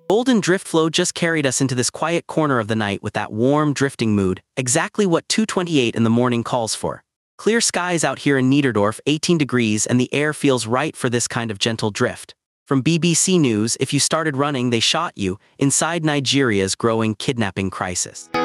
Golden Drift Flow just carried us into this quiet corner of the night with that warm, drifting mood, exactly what 2:28 in the morning calls for. Clear skies out here in Niederdorf, 18 degrees, and the air feels right for this kind of gentle drift. From BBC News, if you started running, they shot you, inside Nigeria's growing kidnapping crisis.